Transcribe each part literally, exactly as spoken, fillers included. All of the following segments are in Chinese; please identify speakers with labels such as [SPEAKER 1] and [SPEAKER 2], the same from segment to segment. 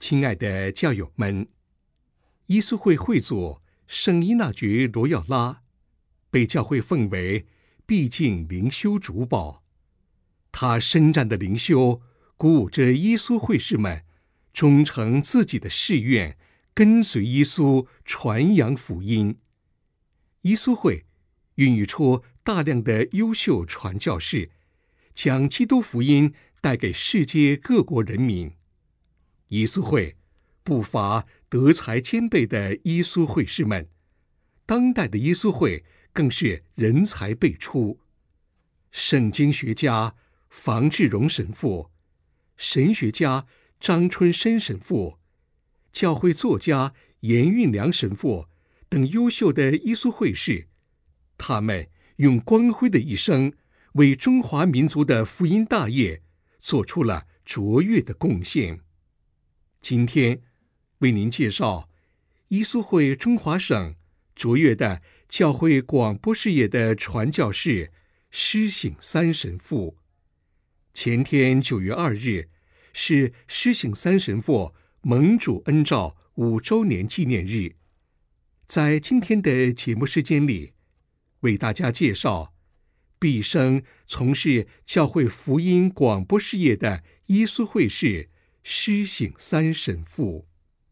[SPEAKER 1] 亲爱的教友们，伊苏会会祖圣依纳爵罗耀拉被教会奉为必尽灵修主保，他深湛的灵修鼓舞着伊苏会士们忠诚自己的誓愿，跟随耶稣传扬福音。伊苏会孕育出大量的优秀传教士，将基督福音带给世界各国人民。伊苏会不乏德才兼备的伊苏会士们，当代的伊苏会更是人才辈出。圣经学家房志荣神父、神学家张春生神父、教会作家严运良神父等优秀的伊苏会士，他们用光辉的一生为中华民族的福音大业做出了卓越的贡献。今天为您介绍伊苏会中华省卓越的教会广播事业的传教士施省三神父。前天九月二日是施省三神父蒙主恩召五周年纪念日。在今天的节目时间里，为大家介绍毕生从事教会福音广播事业的伊苏会士施省三神父。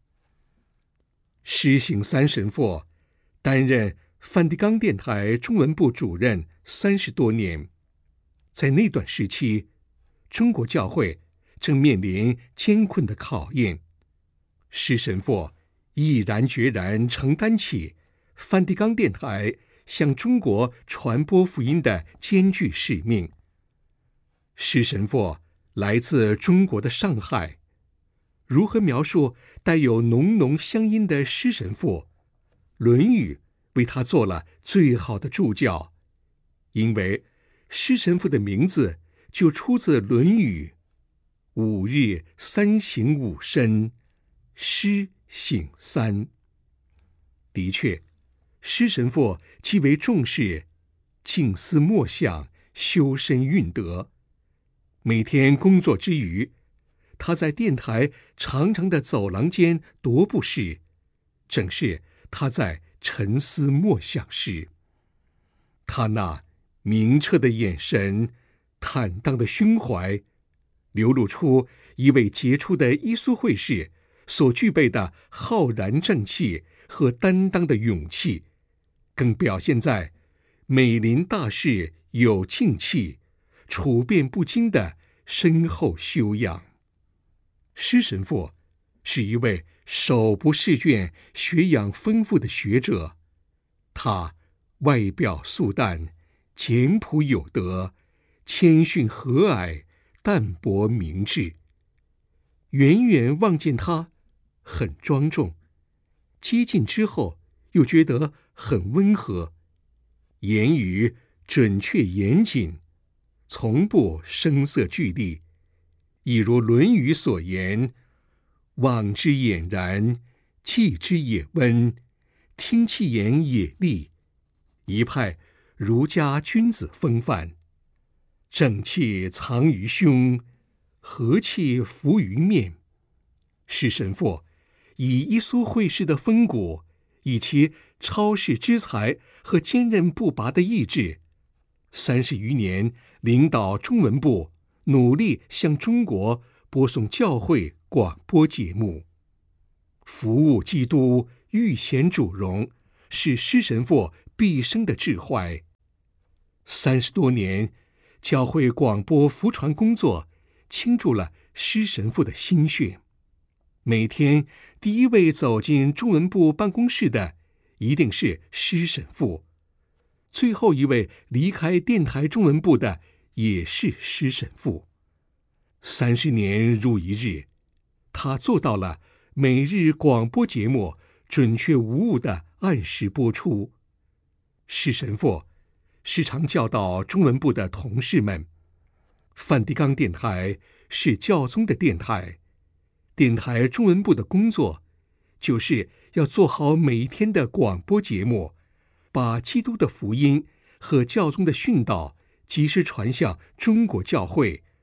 [SPEAKER 1] 施省三神父担任梵蒂冈电台中文部主任三十多年，在那段时期，中国教会正面临艰困的考验，施神父毅然决然承担起梵蒂冈电台向中国传播福音的艰巨使命。施神父来自中国的上海，如何描述带有浓浓乡音的施神父？《论语》为他做了最好的注脚，因为施神父的名字就出自《论语》：五日三省吾身，施省三。的确，施神父极为重视静思默想、修身运德。每天工作之余，他在电台长长的走廊间踱步时，正是他在沉思默想时。他那明澈的眼神、坦荡的胸怀，流露出一位杰出的伊苏会士所具备的浩然正气和担当的勇气，更表现在美临大事有静气、处变不惊的深厚修养。施神父是一位手不释卷、学养丰富的学者，他外表素淡，简朴有德，谦逊和蔼，淡泊明志。远远望见他很庄重，接近之后又觉得很温和，言语准确严谨，从不声色俱厉，一如《论语》所言：望之俨然，气之也温，听其言也利，一派儒家君子风范。正气藏于胸，和气浮于面。施神父以伊苏会士的风骨，以其超世之才和坚韧不拔的意志，三十余年领导中文部，努力向中国播送教会广播节目。服务基督，欲显主荣，是施神父毕生的志怀。三十多年教会广播福传工作倾注了施神父的心血。每天第一位走进中文部办公室的一定是施神父，最后一位离开电台中文部的也是施神父。三十年如一日，他做到了每日广播节目准确无误的按时播出。施神父时常教导中文部的同事们，梵蒂冈电台是教宗的电台，电台中文部的工作就是要做好每一天的广播节目，把基督的福音和教宗的训导及时传向中国教会，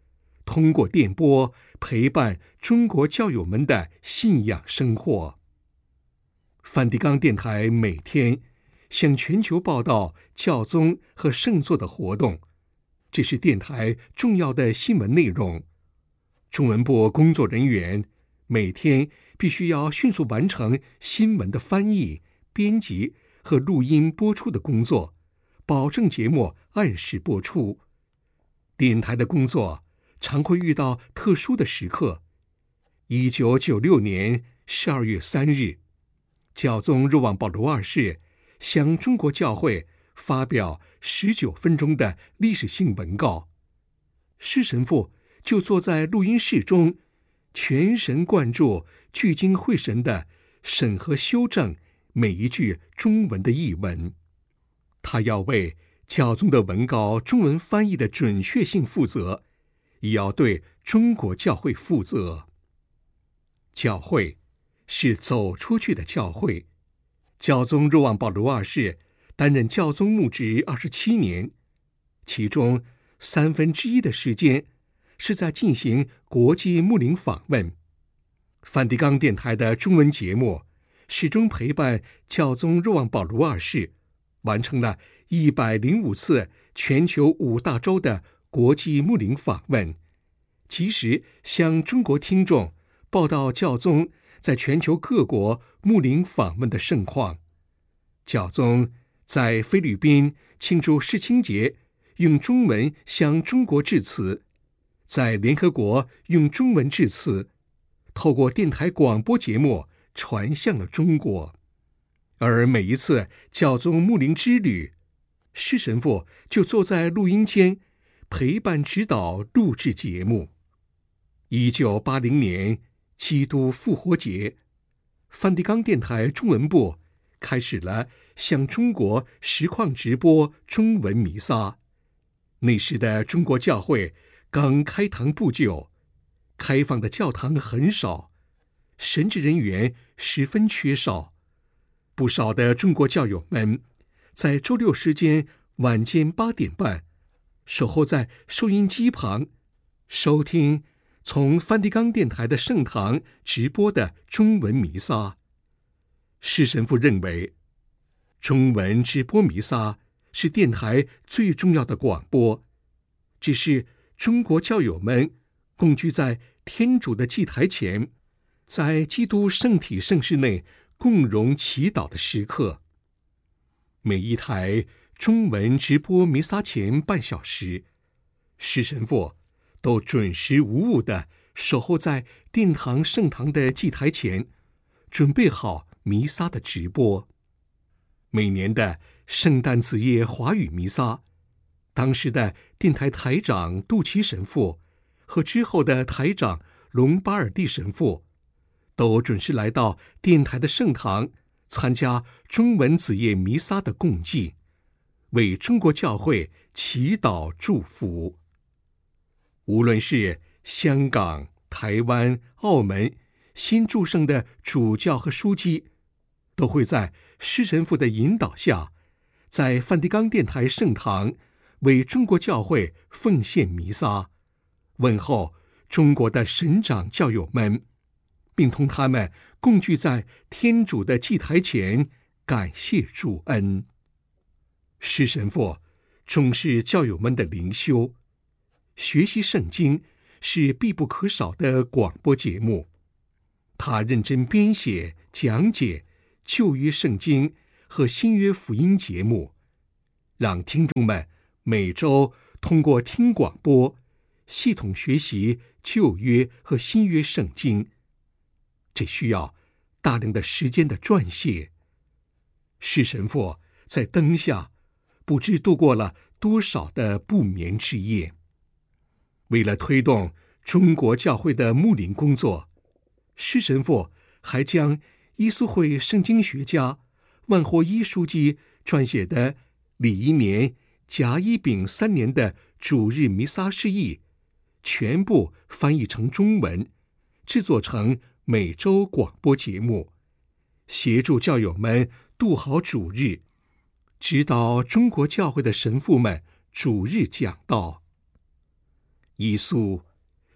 [SPEAKER 1] 通过电波陪伴中国教友们的信仰生活。梵蒂冈电台每天向全球报道教宗和圣座的活动，这是电台重要的新闻内容。中文部工作人员每天必须要迅速完成新闻的翻译、编辑和录音播出的工作，保证节目按时播出。电台的工作常会遇到特殊的时刻。一九九六年十二月三日，教宗若望保罗二世向中国教会发表十九分钟的历史性文告，施神父就坐在录音室中，全神贯注、聚精会神地审核修正每一句中文的译文。他要为教宗的文告中文翻译的准确性负责，也要对中国教会负责。教会是走出去的教会。教宗若望保罗二世担任教宗牧职二十七年，其中三分之一的时间是在进行国际牧灵访问。梵蒂冈电台的中文节目始终陪伴教宗若望保罗二世，完成了一百零五次全球五大洲的国际牧灵访问，及时向中国听众报道教宗在全球各国牧灵访问的盛况。教宗在菲律宾庆祝世青节，用中文向中国致辞；在联合国用中文致辞，透过电台广播节目传向了中国。而每一次教宗牧灵之旅，施神父就坐在录音间陪伴指导录制节目。一九八零年基督复活节，梵蒂冈电台中文部开始了向中国实况直播中文弥撒。那时的中国教会刚开堂不久，开放的教堂很少，神职人员十分缺少。不少的中国教友们在周六时间晚间八点半，守候在收音机旁，收听从梵蒂冈电台的圣堂直播的中文弥撒。施神父认为，中文直播弥撒是电台最重要的广播，这是中国教友们共聚在天主的祭台前，在基督圣体圣事内共融祈祷的时刻。每一台中文直播弥撒前半小时，施神父都准时无误地守候在殿堂圣堂的祭台前，准备好弥撒的直播。每年的圣诞子夜华语弥撒，当时的电台台长杜奇神父和之后的台长隆巴尔蒂神父都准时来到电台的圣堂，参加中文子夜弥撒的共祭，为中国教会祈祷祝福。无论是香港、台湾、澳门新祝圣的主教和枢机，都会在施神父的引导下，在梵蒂冈电台圣堂为中国教会奉献弥撒，问候中国的神长教友们，并同他们共聚在天主的祭台前，感谢主恩。施神父重视教友们的灵修，学习圣经是必不可少的广播节目。他认真编写、讲解旧约圣经和新约福音节目，让听众们每周通过听广播系统学习旧约和新约圣经。这需要大量的时间的撰写。施神父在灯下不知度过了多少的不眠之夜。为了推动中国教会的牧灵工作，施神父还将伊苏会圣经学家万霍伊书记撰写的礼仪年甲乙丙三年的主日弥撒释义全部翻译成中文，制作成每周广播节目，协助教友们度好主日，指导中国教会的神父们主日讲道。伊苏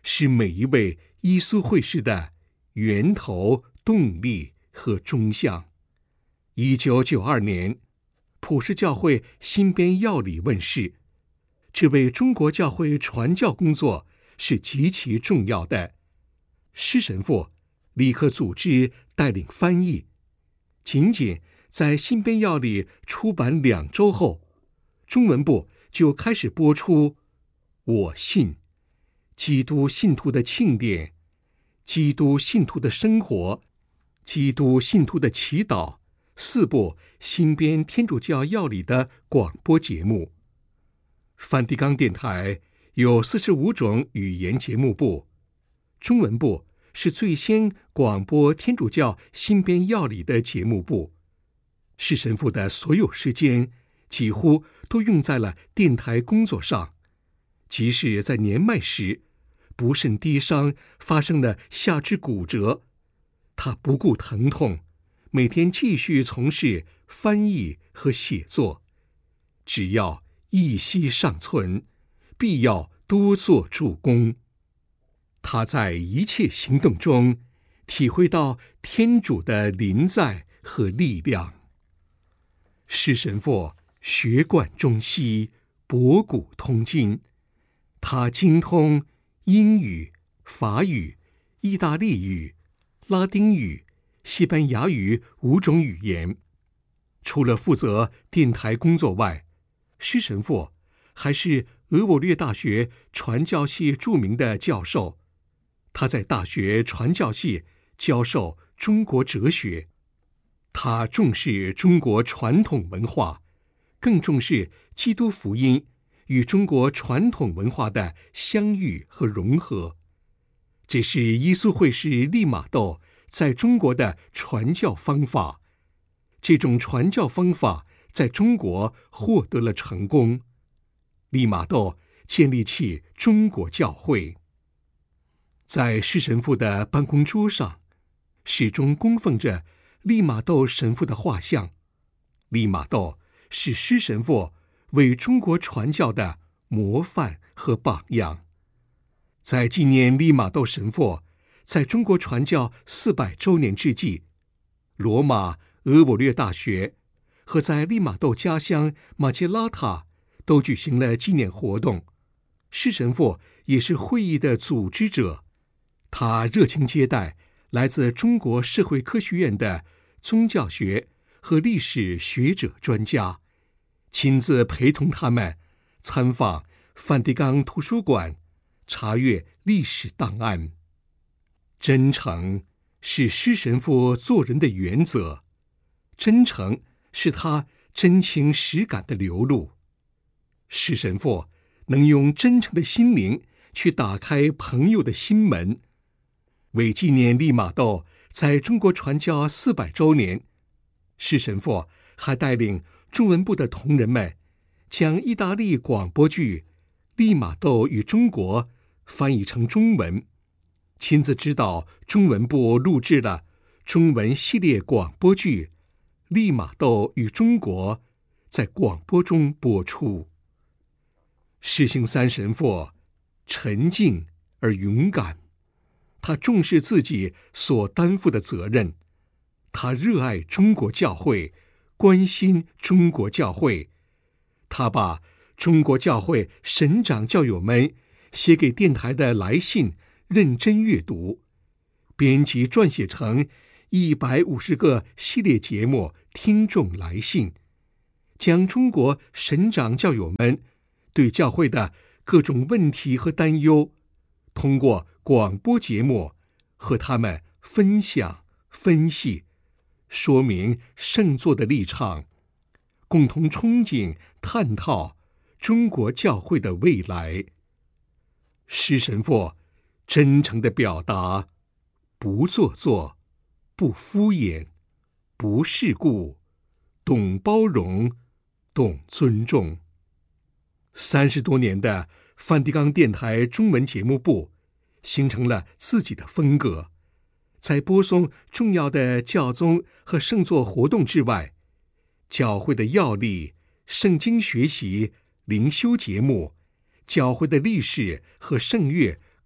[SPEAKER 1] 是每一位耶稣会士的源头、动力和终向。一九九二年，普世教会新编要理问世，这为中国教会传教工作是极其重要的。施神父立刻组织带领翻译，仅仅在新编要理出版两周后，中文部就开始播出我信、基督信徒的庆典、基督信徒的生活、基督信徒的祈祷四部新编天主教要理的广播节目。梵蒂冈电台有四十五种语言节目部，中文部是最先广播天主教新编要理的节目部。施神父的所有时间几乎都用在了电台工作上，即使在年迈时不慎跌伤，发生了下肢骨折，他不顾疼痛，每天继续从事翻译和写作。只要一息尚存，必要多做助攻。他在一切行动中体会到天主的临在和力量。施神父学贯中西，博古通今，他精通英语、法语、意大利语、拉丁语、西班牙语五种语言。除了负责电台工作外，施神父还是俄我略大学传教系著名的教授。他在大学传教系教授中国哲学。他重视中国传统文化，更重视基督福音与中国传统文化的相遇和融合。这是耶稣会士利玛窦在中国的传教方法。这种传教方法在中国获得了成功。利玛窦建立起中国教会。在施神父的办公桌上，始终供奉着利玛窦神父的画像。利玛窦是施神父为中国传教的模范和榜样。在纪念利玛窦神父在中国传教四百周年之际，罗马俄我略大学和在利玛窦家乡马切拉塔都举行了纪念活动。施神父也是会议的组织者，他热情接待来自中国社会科学院的宗教学和历史学者专家，亲自陪同他们参访梵蒂冈图书馆，查阅历史档案。真诚是施神父做人的原则，真诚是他真情实感的流露。施神父能用真诚的心灵去打开朋友的心门。为纪念利玛窦在中国传教四百周年，施神父还带领中文部的同仁们将意大利广播剧《利玛窦与中国》翻译成中文，亲自指导中文部录制了中文系列广播剧《利玛窦与中国》在广播中播出。施行三神父沉静而勇敢，他重视自己所担负的责任，他热爱中国教会，关心中国教会。他把中国教会神长教友们写给电台的来信认真阅读，编辑撰写成一百五十个系列节目听众来信，将中国神长教友们对教会的各种问题和担忧，通过广播节目和他们分享、分析，说明圣座的立场，共同憧憬、探讨中国教会的未来。施神父真诚地表达，不做作，不敷衍，不世故，懂包容，懂尊重。三十多年的梵蒂冈电台中文节目部形成了自己的风格，在播送重要的教宗和圣座活动之外，教会的要理、圣经学习、灵修节目、教会的历史和圣乐、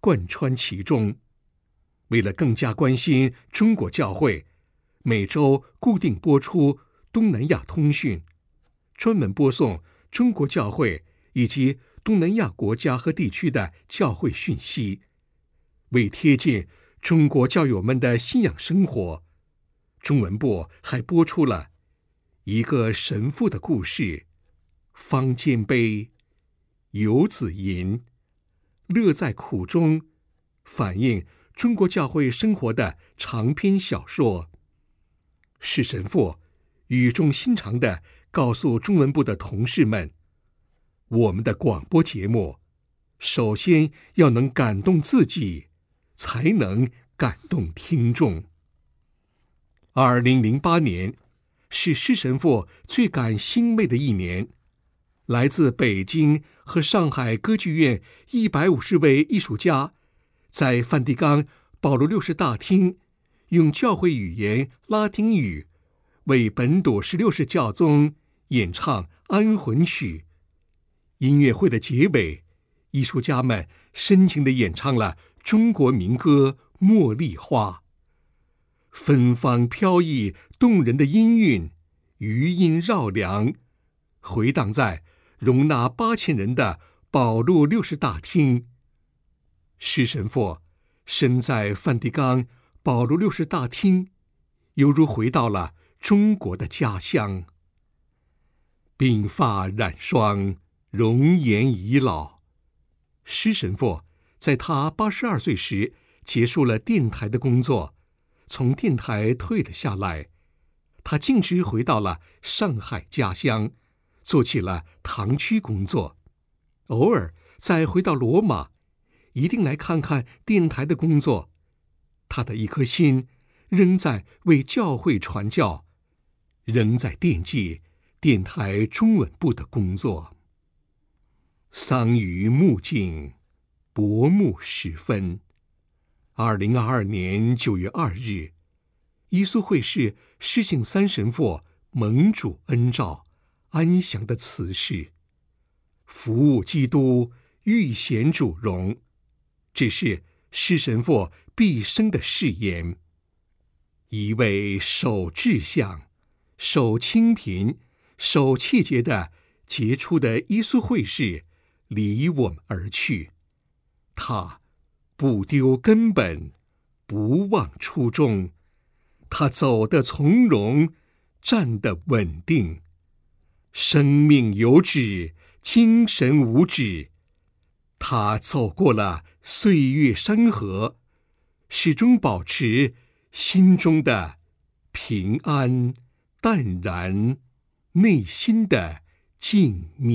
[SPEAKER 1] 贯穿其中。为了更加关心中国教会，每周固定播出东南亚通讯，专门播送中国教会以及东南亚国家和地区的教会讯息。为贴近中国教友们的信仰生活，中文部还播出了一个神父的故事、方尖碑、游子吟、乐在苦中，反映中国教会生活的长篇小说。是神父语重心长地告诉中文部的同事们，我们的广播节目首先要能感动自己，才能感动听众。二零零八年是施神父最感欣慰的一年，来自北京和上海歌剧院一百五十位艺术家，在梵蒂冈保罗六世大厅用教会语言拉丁语为本笃十六世教宗演唱安魂曲。音乐会的结尾，艺术家们深情地演唱了中国民歌《茉莉花》，芬芳飘逸动人的音韵，余音绕梁，回荡在容纳八千人的保禄六世大厅。施神父身在梵蒂冈保禄六世大厅，犹如回到了中国的家乡。鬓发染霜，容颜已老。施神父在他八十二岁时结束了电台的工作，从电台退了下来。他径直回到了上海家乡，做起了堂区工作。偶尔再回到罗马，一定来看看电台的工作。他的一颗心仍在为教会传教，仍在惦记电台中文部的工作。桑榆木尽，薄暮时分。二零二二年九月二日，伊苏会士施信三神父蒙主恩召，安详的辞世。服务基督，欲显主荣，这是施神父毕生的誓言。一位守志向、守清贫、守气节的杰出的伊苏会士离我们而去。他不丢根本，不忘初衷，他走得从容，站得稳定。生命有止，精神无止。他走过了岁月山河，始终保持心中的平安淡然，内心的静谧。